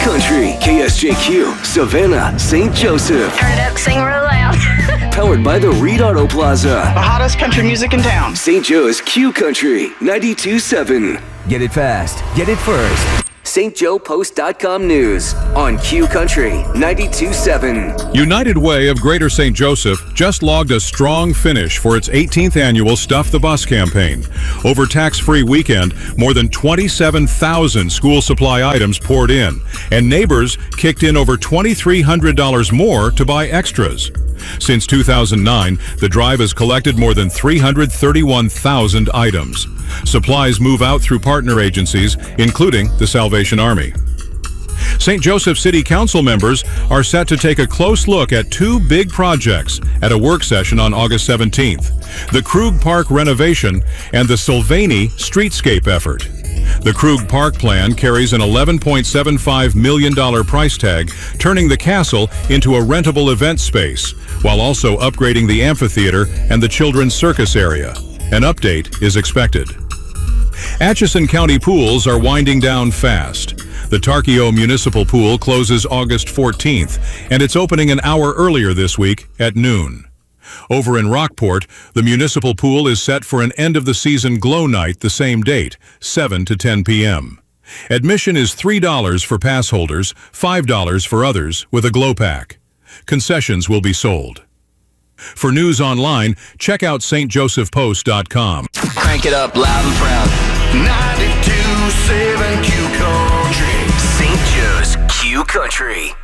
Country, KSJQ, Savannah, St. Joseph. Turn it up, sing real loud. Powered by the Reed Auto Plaza. The hottest country music in town. St. Joe's Q Country, 92.7. Get it fast. Get it first. StJoePost.com News on Q Country 92.7. United Way of Greater St. Joseph just logged a strong finish for its 18th annual Stuff the Bus campaign. Over tax-free weekend, more than 27,000 school supply items poured in, and neighbors kicked in over $2,300 more to buy extras. Since 2009, the drive has collected more than 331,000 items. Supplies move out through partner agencies, including the Salvation Army. St. Joseph City Council members are set to take a close look at two big projects at a work session on August 17th, the Krug Park renovation and the Sylvanie streetscape effort. The Krug Park plan carries an $11.75 million price tag, turning the castle into a rentable event space, while also upgrading the amphitheater and the children's circus area. An update is expected. Atchison County pools are winding down fast. The Tarkio Municipal Pool closes August 14th, and it's opening an hour earlier this week at noon. Over in Rockport, the municipal pool is set for an end-of-the-season glow night the same date, 7 to 10 p.m. Admission is $3 for pass holders, $5 for others with a glow pack. Concessions will be sold. For news online, check out stjosephpost.com. Crank it up loud and proud. 92.7 Q Country. St. Joe's Q Country.